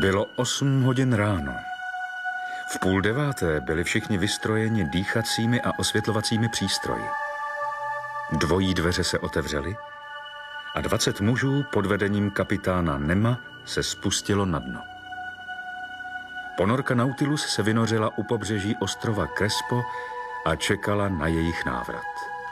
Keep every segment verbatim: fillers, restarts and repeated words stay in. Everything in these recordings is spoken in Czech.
Bylo osm hodin ráno. V půl deváté byli všichni vystrojeni dýchacími a osvětlovacími přístroji. Dvojí dveře se otevřely a dvacet mužů pod vedením kapitána Nema se spustilo na dno. Ponorka Nautilus se vynořila u pobřeží ostrova Crespo a čekala na jejich návrat.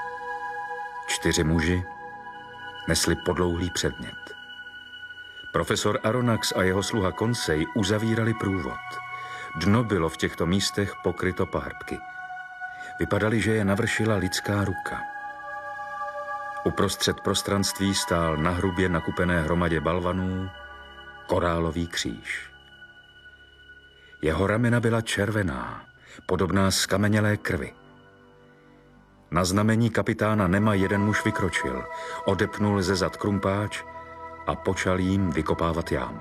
Čtyři muži nesli podlouhlý předmět. Profesor Aronnax a jeho sluha Conseil uzavírali průvod. Dno bylo v těchto místech pokryto pahrbky. Vypadali, že je navršila lidská ruka. Uprostřed prostranství stál na hrubě nakupené hromadě balvanů korálový kříž. Jeho ramena byla červená, podobná skamenělé krvi. Na znamení kapitána Nema jeden muž vykročil, odepnul ze zad krumpáč a počal jim vykopávat jámu.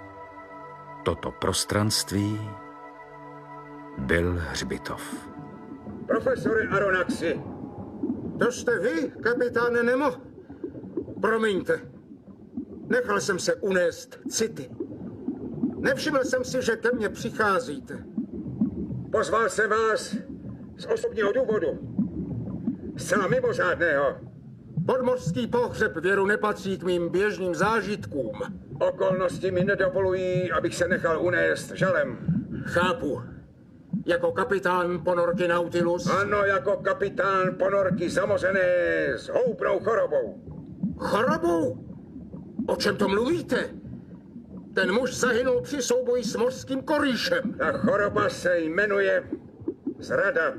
Toto prostranství byl hřbitov. Profesore Aronnaxi, to jste vy, kapitáne Nemo? Promiňte, nechal jsem se unést city. Nevšiml jsem si, že ke mně přicházíte. Pozval jsem vás z osobního důvodu. Zcela mimořádného. Podmořský pohřeb věru nepatří k mým běžným zážitkům. Okolnosti mi nedovolují, abych se nechal unést žalem. Chápu. Jako kapitán ponorky Nautilus? Ano, jako kapitán ponorky zamořené s houbnou chorobou. Chorobou? O čem to mluvíte? Ten muž zahynul při souboji s mořským korýšem. Ta choroba se jmenuje zrada.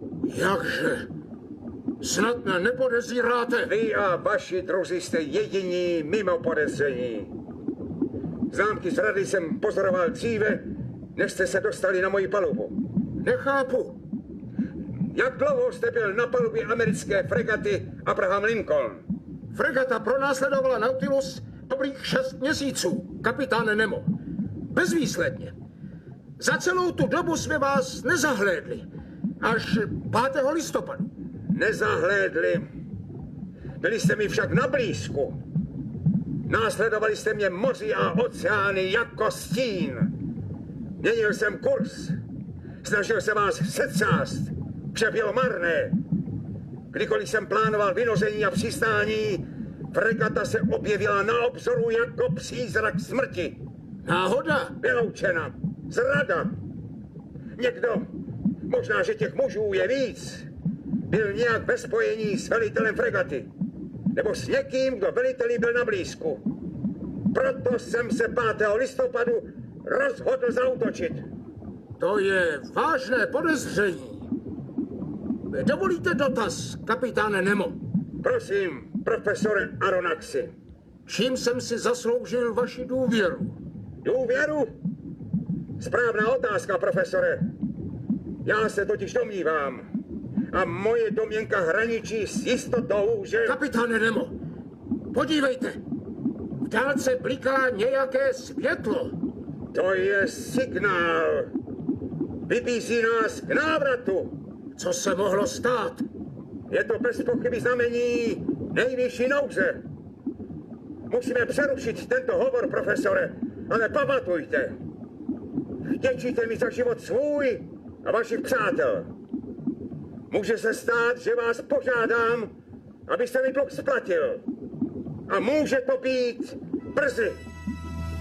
Jakže? Snad mě nepodezíráte? Vy a vaši druzí jste jediní mimo podezření. Známky zrady jsem pozoroval dříve, než jste se dostali na moji palubu. Nechápu. Jak dlouho jste byl na palubě americké fregaty Abraham Lincoln? Fregata pronásledovala Nautilus dobrých šest měsíců, kapitáne Nemo. Bezvýsledně. Za celou tu dobu jsme vás nezahlédli. Až pátého listopadu. Nezahlédli. Byli jste mi však na blízku. Následovali jste mě moři a oceány jako stín. Měnil jsem kurz. Snažil se vás secást. Vše bylo marné. Kdykoliv jsem plánoval vynoření a přistání, fregata se objevila na obzoru jako přízrak smrti. Náhoda? Vyloučena. Zrada. Někdo, možná, že těch mužů je víc, byl nějak ve spojení s velitelem fregaty. Nebo s někým, kdo veliteli byl na blízku. Proto jsem se pátého listopadu rozhodl zaútočit. To je vážné podezření. Dovolíte dotaz, kapitáne Nemo? Prosím, profesore Aronnaxi. Čím jsem si zasloužil vaši důvěru? Důvěru? Správná otázka, profesore. Já se totiž domnívám, a moje domněnka hraničí s jistotou, že... Kapitáne Nemo, podívejte. V dálce bliká nějaké světlo. To je signál. Vybízí nás k návratu. Co se mohlo stát? Je to bez pochyby znamení nejvyšší nouze. Musíme přerušit tento hovor, profesore, ale pamatujte. Vděčíte mi za život svůj a vašich přátel. Může se stát, že vás požádám, abyste mi dluh splatil. A může to být brzy.